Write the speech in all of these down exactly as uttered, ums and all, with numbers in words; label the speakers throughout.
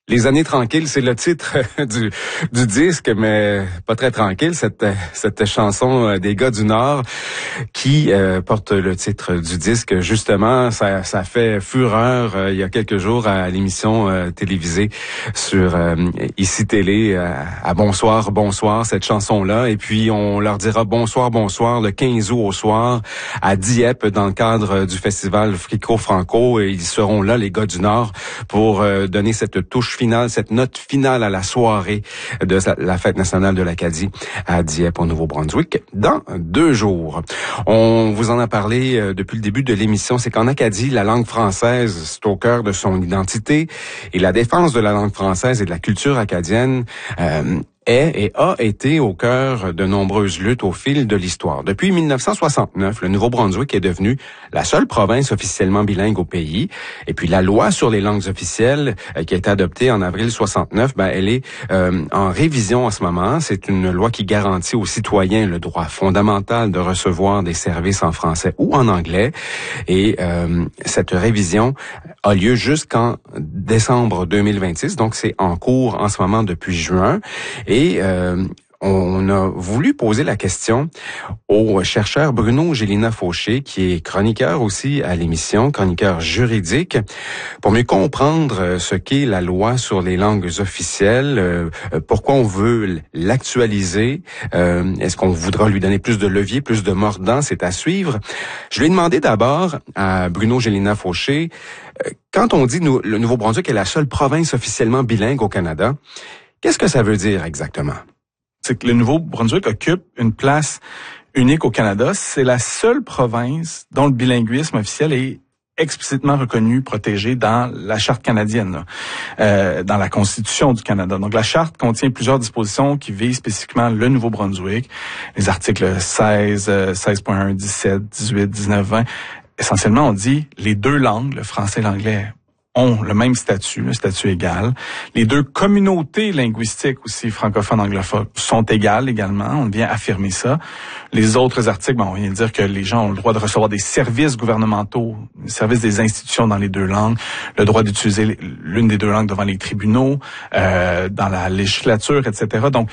Speaker 1: Les années tranquilles, c'est le titre du, du disque, mais pas très tranquille, cette, cette chanson des gars du Nord qui euh, porte le titre du disque. Justement, ça, ça fait fureur euh, il y a quelques jours à l'émission euh, télévisée sur euh, Ici Télé, euh, à Bonsoir, Bonsoir, cette chanson-là. Et puis, on leur dira Bonsoir, Bonsoir le quinze août au soir à Dieppe dans le cadre du festival Frico Franco. Et ils seront là, les gars du Nord, pour euh, donner cette touche finale, cette note finale à la soirée de la fête nationale de l'Acadie à Dieppe au Nouveau-Brunswick dans deux jours. On vous en a parlé euh, depuis le début de l'émission, c'est qu'en Acadie, la langue française, c'est au cœur de son identité et la défense de la langue française et de la culture acadienne euh, est et a été au cœur de nombreuses luttes au fil de l'histoire. Depuis mille neuf cent soixante-neuf, le Nouveau-Brunswick est devenu la seule province officiellement bilingue au pays. Et puis la loi sur les langues officielles euh, qui a été adoptée en avril soixante-neuf, ben elle est euh, en révision en ce moment. C'est une loi qui garantit aux citoyens le droit fondamental de recevoir des services en français ou en anglais. Et euh, cette révision a lieu jusqu'en décembre deux mille vingt-six, donc c'est en cours en ce moment depuis juin. Et Et euh, on a voulu poser la question au chercheur Bruno Gélina-Fauché, qui est chroniqueur aussi à l'émission, chroniqueur juridique, pour mieux comprendre ce qu'est la loi sur les langues officielles, euh, pourquoi on veut l'actualiser, euh, est-ce qu'on voudra lui donner plus de levier, plus de mordant, c'est à suivre. Je lui ai demandé d'abord à Bruno Gélina-Fauché, euh, quand on dit nous, le Nouveau-Brunswick est la seule province officiellement bilingue au Canada, qu'est-ce que ça veut dire exactement?
Speaker 2: C'est que le Nouveau-Brunswick occupe une place unique au Canada. C'est la seule province dont le bilinguisme officiel est explicitement reconnu, protégé dans la Charte canadienne, là, euh, dans la Constitution du Canada. Donc, la Charte contient plusieurs dispositions qui visent spécifiquement le Nouveau-Brunswick. Les articles seize, seize point un, dix-sept, dix-huit, dix-neuf, vingt. Essentiellement, on dit les deux langues, le français et l'anglais, ont le même statut, le statut égal. Les deux communautés linguistiques aussi, francophones, anglophones, sont égales également. On vient affirmer ça. Les autres articles, bon, on vient dire que les gens ont le droit de recevoir des services gouvernementaux, des services des institutions dans les deux langues, le droit d'utiliser l'une des deux langues devant les tribunaux, euh, dans la législature, et cetera. Donc,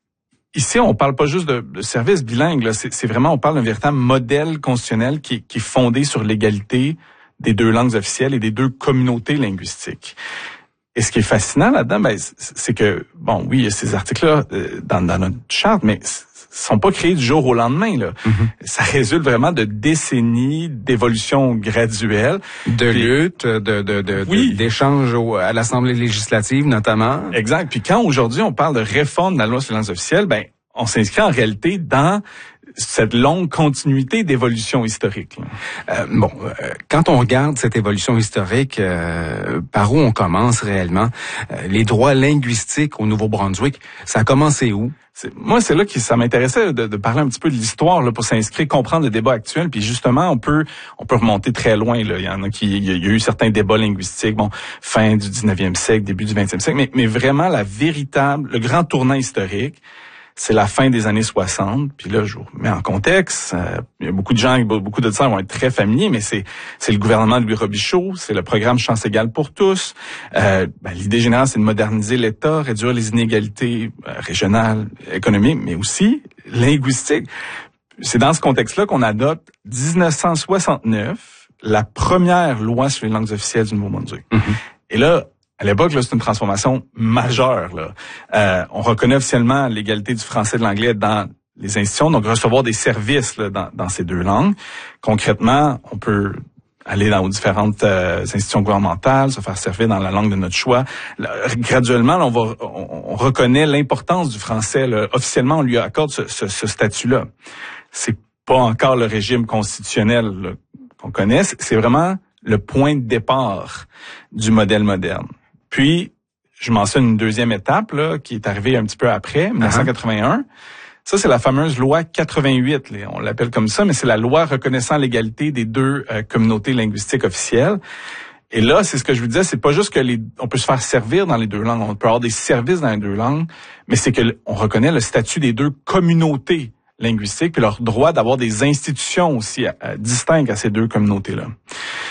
Speaker 2: ici, on parle pas juste de, de services bilingues, là. C'est, c'est vraiment, on parle d'un véritable modèle constitutionnel qui, qui est fondé sur l'égalité des deux langues officielles et des deux communautés linguistiques. Et ce qui est fascinant là-dedans, ben, c'est que, bon, oui, il y a ces articles-là euh, dans, dans notre charte, mais sont pas créés du jour au lendemain, là. Mm-hmm. Ça résulte vraiment de décennies d'évolution graduelle.
Speaker 1: De puis, lutte, de, de, de,
Speaker 2: oui.
Speaker 1: d'échanges au, à l'Assemblée législative, notamment.
Speaker 2: Exact. Puis quand aujourd'hui on parle de réforme de la loi sur les langues officielles, ben, on s'inscrit en réalité dans cette longue continuité d'évolution historique.
Speaker 1: Euh, bon, euh, quand on regarde cette évolution historique, euh, par où on commence réellement? Euh, les droits linguistiques au Nouveau-Brunswick, ça a commencé où?
Speaker 2: C'est, moi, c'est là que ça m'intéressait de, de parler un petit peu de l'histoire là, pour s'inscrire, comprendre le débat actuel. Puis justement, on peut on peut remonter très loin. Là. Il y en a qui, il y a eu certains débats linguistiques, bon, fin du dix-neuvième siècle, début du vingtième siècle, mais, mais vraiment la véritable, le grand tournant historique, c'est la fin des années soixante. Puis là, je vous remets en contexte. Euh, il y a beaucoup de gens, beaucoup d'auditeurs vont être très familiers, mais c'est c'est le gouvernement de Louis Robichaud, c'est le programme Chance égale pour tous. Euh, ben, l'idée générale, c'est de moderniser l'État, réduire les inégalités euh, régionales, économiques, mais aussi linguistiques. C'est dans ce contexte-là qu'on adopte dix-neuf cent soixante-neuf la première loi sur les langues officielles du Nouveau-Brunswick. Mm-hmm. Et là, à l'époque, là, c'est une transformation majeure. Là. Euh, on reconnaît officiellement l'égalité du français et de l'anglais dans les institutions, donc recevoir des services là, dans, dans ces deux langues. Concrètement, on peut aller dans aux différentes euh, institutions gouvernementales, se faire servir dans la langue de notre choix. Là, graduellement, là, on, va, on, on reconnaît l'importance du français. Là. Officiellement, on lui accorde ce, ce, ce statut-là. C'est pas encore le régime constitutionnel là, qu'on connaît. C'est vraiment le point de départ du modèle moderne. Puis, je mentionne une deuxième étape là, qui est arrivée un petit peu après, dix-neuf cent quatre-vingt-un. Uh-huh. Ça, c'est la fameuse loi quatre-vingt-huit. Là, on l'appelle comme ça, mais c'est la loi reconnaissant l'égalité des deux euh, communautés linguistiques officielles. Et là, c'est ce que je vous disais, c'est pas juste que les, on peut se faire servir dans les deux langues, on peut avoir des services dans les deux langues, mais c'est que on reconnaît le statut des deux communautés linguistiques puis leur droit d'avoir des institutions aussi euh, distinctes à ces deux communautés-là.